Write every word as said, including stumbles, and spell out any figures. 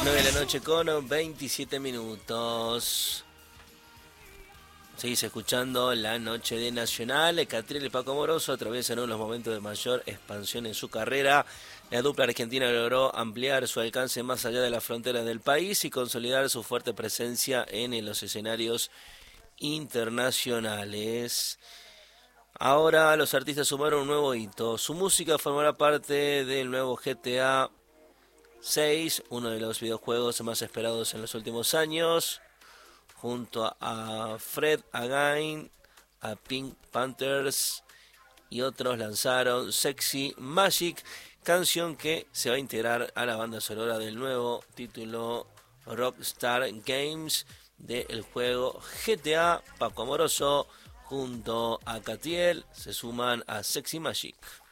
nueve de la noche con veintisiete minutos. Seguís escuchando La Noche de Nacional. Catriel y Paco Amoroso atraviesan uno de los momentos de mayor expansión en su carrera. La dupla argentina logró ampliar su alcance más allá de las fronteras del país y consolidar su fuerte presencia en los escenarios internacionales. Ahora los artistas sumaron un nuevo hito. Su música formará parte del nuevo G T A seis, uno de los videojuegos más esperados en los últimos años. Junto a Fred Again, a Pink Panthers y otros lanzaron Sexy Magic, canción que se va a integrar a la banda sonora del nuevo título Rockstar Games del juego G T A. Paco Amoroso junto a Catriel se suman a Sexy Magic.